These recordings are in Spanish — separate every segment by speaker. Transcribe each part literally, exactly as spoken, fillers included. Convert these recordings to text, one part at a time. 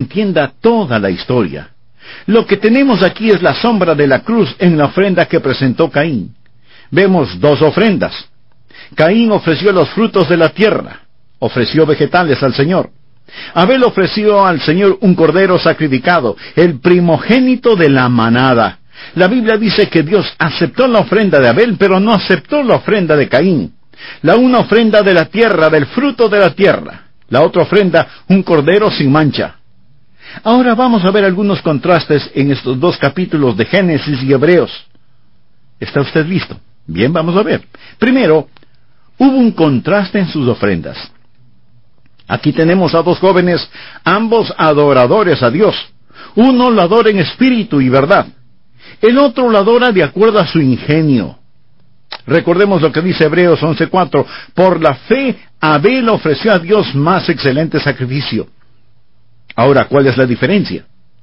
Speaker 1: entienda toda la historia. Lo que tenemos aquí es la sombra de la cruz en la ofrenda que presentó Caín. Vemos dos ofrendas. Caín ofreció los frutos de la tierra, ofreció vegetales al Señor. Abel ofreció al Señor un cordero sacrificado, el primogénito de la manada. La Biblia dice que Dios aceptó la ofrenda de Abel, pero no aceptó la ofrenda de Caín. La una ofrenda de la tierra, del fruto de la tierra. La otra ofrenda, un cordero sin mancha. Ahora vamos a ver algunos contrastes en estos dos capítulos de Génesis y Hebreos. ¿Está usted listo? Bien, vamos a ver. Primero, hubo un contraste en sus ofrendas. Aquí tenemos a dos jóvenes, ambos adoradores a Dios. Uno lo adora en espíritu y verdad. El otro lo adora de acuerdo a su ingenio. Recordemos lo que dice Hebreos once cuatro. Por la fe, Abel ofreció a Dios más excelente sacrificio. Ahora, ¿cuál es la diferencia?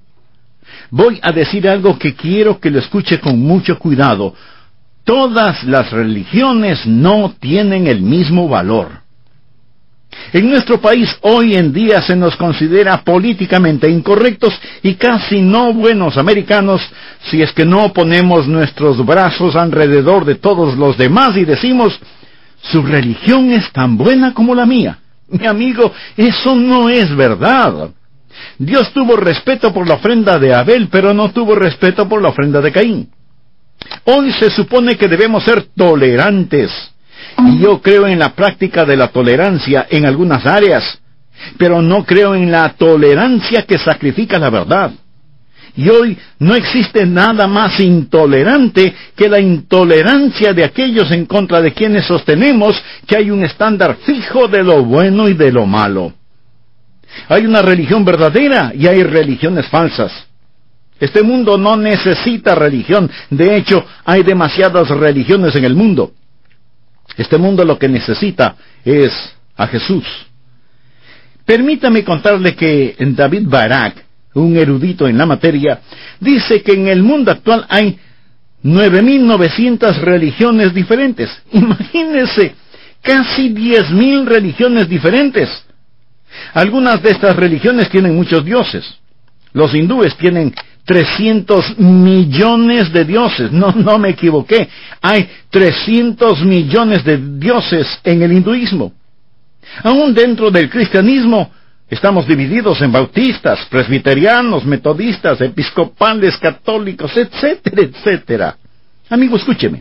Speaker 1: Voy a decir algo que quiero que lo escuche con mucho cuidado. Todas las religiones no tienen el mismo valor. En nuestro país hoy en día se nos considera políticamente incorrectos y casi no buenos americanos si es que no ponemos nuestros brazos alrededor de todos los demás y decimos, su religión es tan buena como la mía. Mi amigo, eso no es verdad. Dios tuvo respeto por la ofrenda de Abel, pero no tuvo respeto por la ofrenda de Caín. Hoy se supone que debemos ser tolerantes. Y yo creo en la práctica de la tolerancia en algunas áreas, pero no creo en la tolerancia que sacrifica la verdad. Y hoy no existe nada más intolerante que la intolerancia de aquellos en contra de quienes sostenemos que hay un estándar fijo de lo bueno y de lo malo. Hay una religión verdadera y hay religiones falsas. Este mundo no necesita religión. De hecho, hay demasiadas religiones en el mundo. Este mundo lo que necesita es a Jesús. Permítame contarle que David Barak, un erudito en la materia, dice que en el mundo actual hay nueve mil novecientas religiones diferentes. Imagínese, casi diez mil religiones diferentes. Algunas de estas religiones tienen muchos dioses. Los hindúes tienen trescientos millones de dioses. No, no me equivoqué. Hay trescientos millones de dioses en el hinduismo. Aún dentro del cristianismo estamos divididos en bautistas, presbiterianos, metodistas, episcopales, católicos, etcétera, etcétera. Amigo, escúcheme.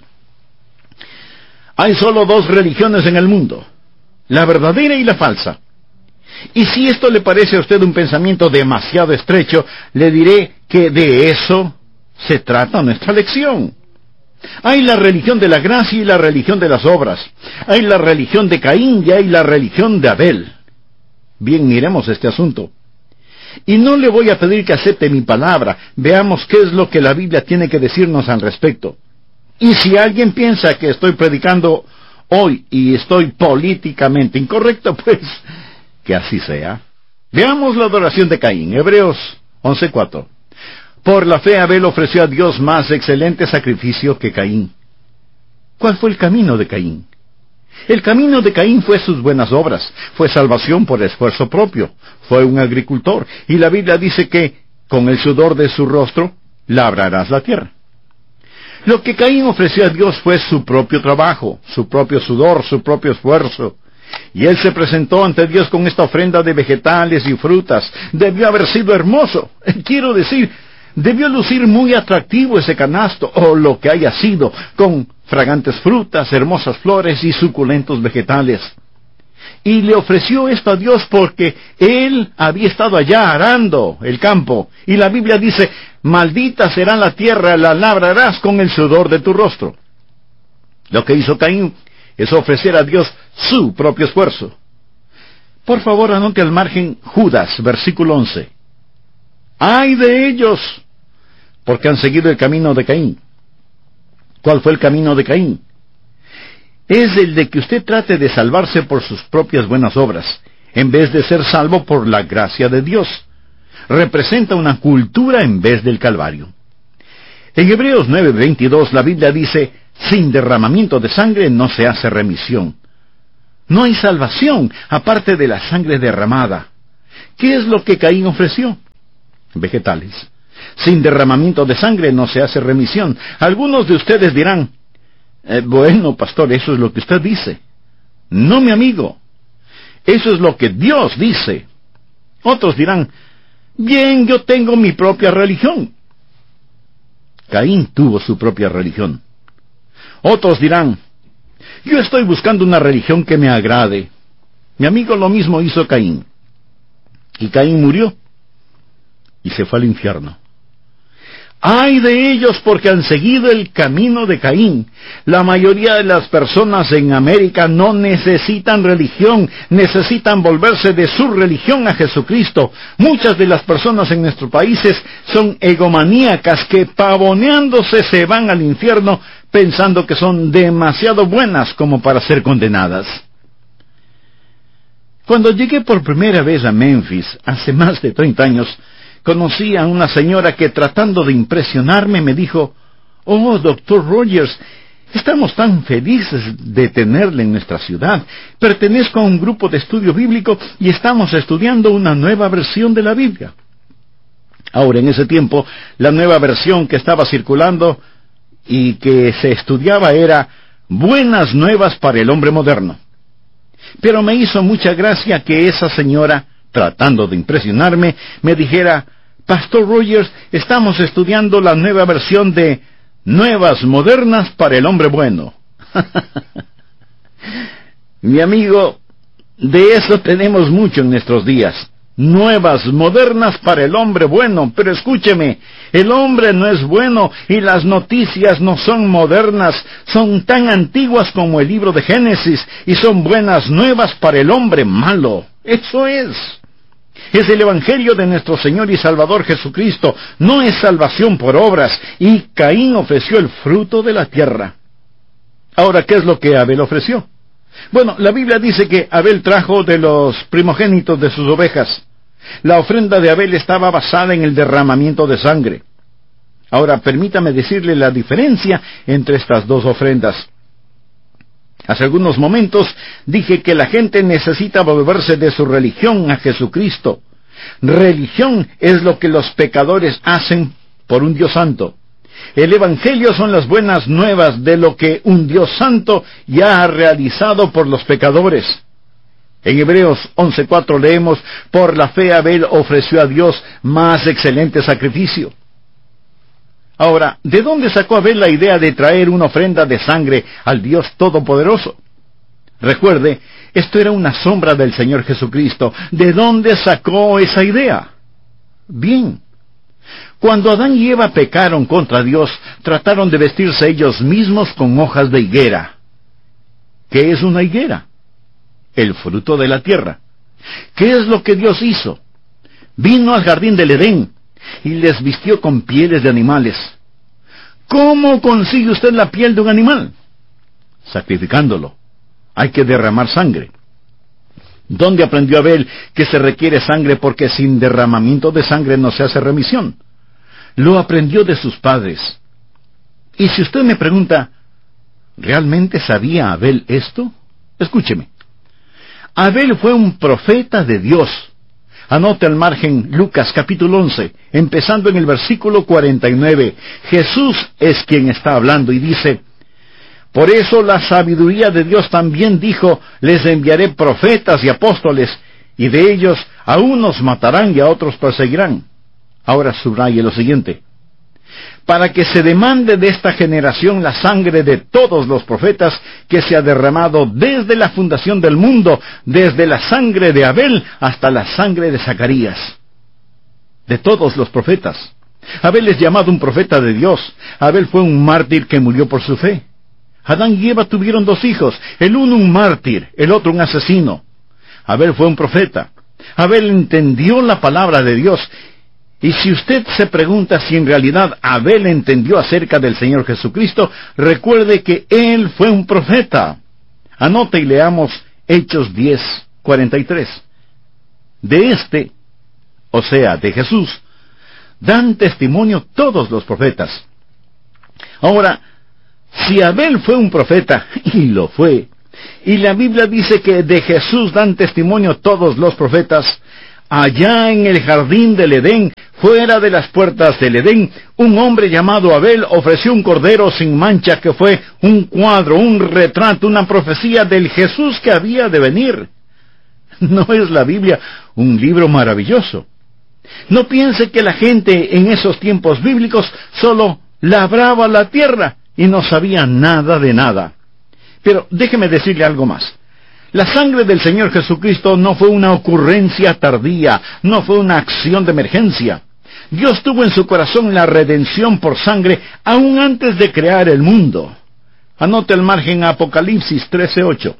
Speaker 1: Hay solo dos religiones en el mundo, la verdadera y la falsa. Y si esto le parece a usted un pensamiento demasiado estrecho, le diré que de eso se trata nuestra lección. Hay la religión de la gracia y la religión de las obras. Hay la religión de Caín y hay la religión de Abel. Bien, miremos este asunto. Y no le voy a pedir que acepte mi palabra. Veamos qué es lo que la Biblia tiene que decirnos al respecto. Y si alguien piensa que estoy predicando hoy y estoy políticamente incorrecto, pues que así sea. Veamos la adoración de Caín. Hebreos once cuatro. Por la fe Abel ofreció a Dios más excelente sacrificio que Caín. ¿Cuál fue el camino de Caín? El camino de Caín fue sus buenas obras, fue salvación por esfuerzo propio, fue un agricultor, y la Biblia dice que con el sudor de su rostro labrarás la tierra. Lo que Caín ofreció a Dios fue su propio trabajo, su propio sudor, su propio esfuerzo. Y él se presentó ante Dios con esta ofrenda de vegetales y frutas. Debió haber sido hermoso. Quiero decir, debió lucir muy atractivo ese canasto, o lo que haya sido, con fragantes frutas, hermosas flores y suculentos vegetales. Y le ofreció esto a Dios porque él había estado allá arando el campo. Y la Biblia dice, maldita será la tierra, la labrarás con el sudor de tu rostro. Lo que hizo Caín es ofrecer a Dios su propio esfuerzo. Por favor, anote al margen Judas, versículo once. ¡Ay de ellos! Porque han seguido el camino de Caín. ¿Cuál fue el camino de Caín? Es el de que usted trate de salvarse por sus propias buenas obras, en vez de ser salvo por la gracia de Dios. Representa una cultura en vez del Calvario. En Hebreos nueve veintidós la Biblia dice, sin derramamiento de sangre no se hace remisión. No hay salvación aparte de la sangre derramada. ¿Qué es lo que Caín ofreció? vegetales. Sin derramamiento de sangre no se hace remisión. Algunos de ustedes dirán, eh, bueno, pastor, eso es lo que usted dice. No, mi amigo, eso es lo que Dios dice. Otros dirán, bien, yo tengo mi propia religión. Caín tuvo su propia religión. Otros dirán, yo estoy buscando una religión que me agrade. Mi amigo, lo mismo hizo Caín. Y Caín murió y se fue al infierno. ¡Ay de ellos porque han seguido el camino de Caín! La mayoría de las personas en América no necesitan religión, necesitan volverse de su religión a Jesucristo. Muchas de las personas en nuestros países son egomaníacas que pavoneándose se van al infierno pensando que son demasiado buenas como para ser condenadas. Cuando llegué por primera vez a Memphis, hace más de treinta años, conocí a una señora que, tratando de impresionarme, me dijo, «Oh, doctor Rogers, estamos tan felices de tenerle en nuestra ciudad. Pertenezco a un grupo de estudio bíblico y estamos estudiando una nueva versión de la Biblia». Ahora, en ese tiempo, la nueva versión que estaba circulando y que se estudiaba era Buenas Nuevas para el Hombre Moderno. Pero me hizo mucha gracia que esa señora, tratando de impresionarme, me dijera, «Pastor Rogers, estamos estudiando la nueva versión de Nuevas Modernas para el Hombre Bueno». Mi amigo, de eso tenemos mucho en nuestros días. Nuevas modernas para el hombre bueno. Pero escúcheme, el hombre no es bueno y las noticias no son modernas, son tan antiguas como el libro de Génesis y son buenas nuevas para el hombre malo. Eso es. Es el Evangelio de nuestro Señor y Salvador Jesucristo. No es salvación por obras. Y Caín ofreció el fruto de la tierra. Ahora, ¿qué es lo que Abel ofreció? Bueno, la Biblia dice que Abel trajo de los primogénitos de sus ovejas. La ofrenda de Abel estaba basada en el derramamiento de sangre. Ahora, permítame decirle la diferencia entre estas dos ofrendas. Hace algunos momentos dije que la gente necesita volverse de su religión a Jesucristo. Religión es lo que los pecadores hacen por un Dios santo. El Evangelio son las buenas nuevas de lo que un Dios santo ya ha realizado por los pecadores. En Hebreos once cuatro leemos, por la fe Abel ofreció a Dios más excelente sacrificio. Ahora, ¿de dónde sacó Abel la idea de traer una ofrenda de sangre al Dios Todopoderoso? Recuerde, esto era una sombra del Señor Jesucristo. ¿De dónde sacó esa idea? Bien, cuando Adán y Eva pecaron contra Dios, trataron de vestirse ellos mismos con hojas de higuera. ¿Qué es una higuera? El fruto de la tierra. ¿Qué es lo que Dios hizo? Vino al jardín del Edén y les vistió con pieles de animales. ¿Cómo consigue usted la piel de un animal? Sacrificándolo. Hay que derramar sangre. ¿Dónde aprendió Abel que se requiere sangre porque sin derramamiento de sangre no se hace remisión? Lo aprendió de sus padres. Y si usted me pregunta, ¿realmente sabía Abel esto? Escúcheme. Abel fue un profeta de Dios. Anote al margen Lucas capítulo once, empezando en el versículo cuarenta y nueve. Jesús es quien está hablando y dice, por eso la sabiduría de Dios también dijo, les enviaré profetas y apóstoles, y de ellos a unos matarán y a otros perseguirán. Ahora subraye lo siguiente. Para que se demande de esta generación la sangre de todos los profetas que se ha derramado desde la fundación del mundo, desde la sangre de Abel hasta la sangre de Zacarías. De todos los profetas. Abel es llamado un profeta de Dios. Abel fue un mártir que murió por su fe. Adán y Eva tuvieron dos hijos, el uno un mártir, el otro un asesino. Abel fue un profeta. Abel entendió la palabra de Dios. Y si usted se pregunta si en realidad Abel entendió acerca del Señor Jesucristo, recuerde que él fue un profeta. Anote y leamos Hechos diez, cuarenta y tres. De este, o sea, de Jesús, dan testimonio todos los profetas. Ahora, si Abel fue un profeta, y lo fue, y la Biblia dice que de Jesús dan testimonio todos los profetas, allá en el jardín del Edén, fuera de las puertas del Edén, un hombre llamado Abel ofreció un cordero sin mancha que fue un cuadro, un retrato, una profecía del Jesús que había de venir. ¿No es la Biblia un libro maravilloso? No piense que la gente en esos tiempos bíblicos solo labraba la tierra y no sabía nada de nada. Pero déjeme decirle algo más. La sangre del Señor Jesucristo no fue una ocurrencia tardía, no fue una acción de emergencia. Dios tuvo en su corazón la redención por sangre aún antes de crear el mundo. Anote el margen Apocalipsis trece ocho.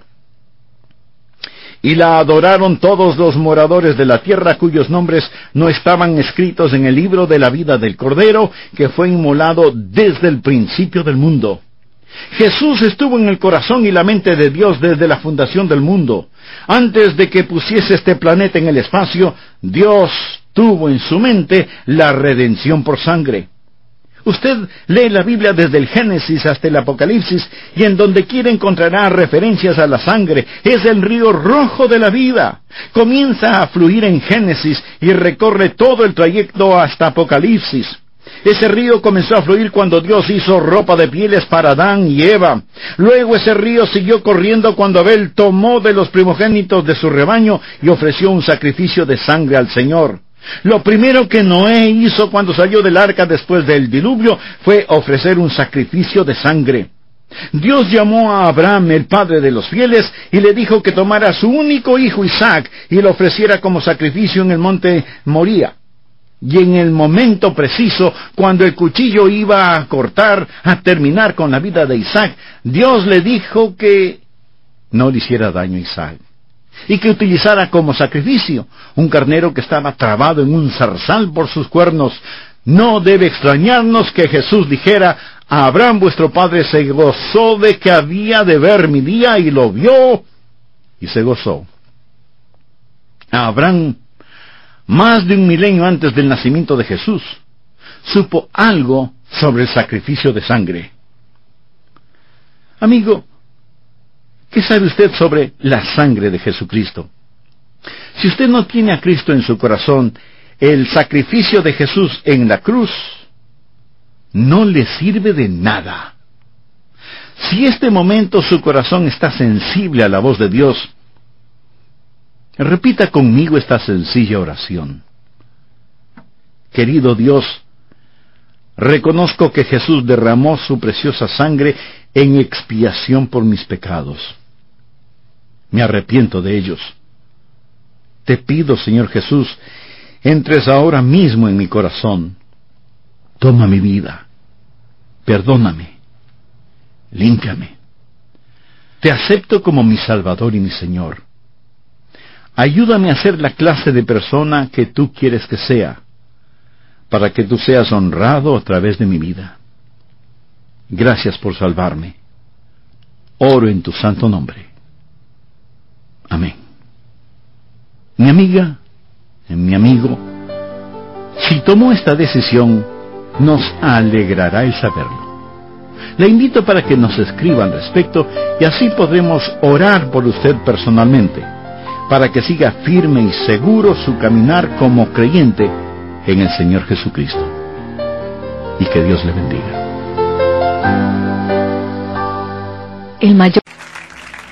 Speaker 1: Y la adoraron todos los moradores de la tierra cuyos nombres no estaban escritos en el libro de la vida del Cordero, que fue inmolado desde el principio del mundo. Jesús estuvo en el corazón y la mente de Dios desde la fundación del mundo. Antes de que pusiese este planeta en el espacio, Dios tuvo en su mente la redención por sangre. Usted lee la Biblia desde el Génesis hasta el Apocalipsis, y en donde quiera encontrará referencias a la sangre. Es el río rojo de la vida. Comienza a fluir en Génesis y recorre todo el trayecto hasta Apocalipsis. Ese río comenzó a fluir cuando Dios hizo ropa de pieles para Adán y Eva. Luego ese río siguió corriendo cuando Abel tomó de los primogénitos de su rebaño y ofreció un sacrificio de sangre al Señor. Lo primero que Noé hizo cuando salió del arca después del diluvio fue ofrecer un sacrificio de sangre. Dios llamó a Abraham, el padre de los fieles, y le dijo que tomara a su único hijo Isaac y lo ofreciera como sacrificio en el monte Moría. Y en el momento preciso, cuando el cuchillo iba a cortar, a terminar con la vida de Isaac, Dios le dijo que no le hiciera daño a Isaac, y que utilizara como sacrificio un carnero que estaba trabado en un zarzal por sus cuernos. No debe extrañarnos que Jesús dijera: a Abraham vuestro padre se gozó de que había de ver mi día, y lo vio, y se gozó. A Abraham, más de un milenio antes del nacimiento de Jesús, supo algo sobre el sacrificio de sangre. Amigo, ¿qué sabe usted sobre la sangre de Jesucristo? Si usted no tiene a Cristo en su corazón, el sacrificio de Jesús en la cruz no le sirve de nada. Si este momento su corazón está sensible a la voz de Dios, repita conmigo esta sencilla oración. Querido Dios, reconozco que Jesús derramó su preciosa sangre en expiación por mis pecados. Me arrepiento de ellos. Te pido, Señor Jesús, entres ahora mismo en mi corazón. Toma mi vida. Perdóname. Límpiame. Te acepto como mi Salvador y mi Señor. Ayúdame a ser la clase de persona que tú quieres que sea, para que tú seas honrado a través de mi vida. Gracias por salvarme. Oro en tu santo nombre. Amén. Mi amiga, mi amigo, si tomó esta decisión, nos alegrará el saberlo. Le invito para que nos escriba al respecto, y así podremos orar por usted personalmente, para que siga firme y seguro su caminar como creyente en el Señor Jesucristo. Y que Dios le bendiga.
Speaker 2: El mayor